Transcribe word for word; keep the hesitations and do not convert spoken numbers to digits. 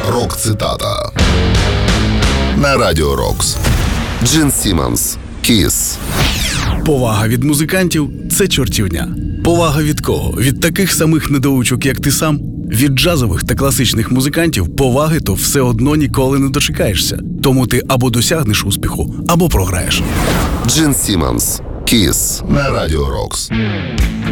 Рок-цитата на Радіо Рокс. Джин Сіммонс, Kiss. Повага від музикантів – це чортівня. Повага від кого? Від таких самих недоучок, як ти сам? Від джазових та класичних музикантів поваги то все одно ніколи не дочекаєшся. Тому ти або досягнеш успіху, або програєш. Джин Сіммонс, Kiss на Радіо Рокс.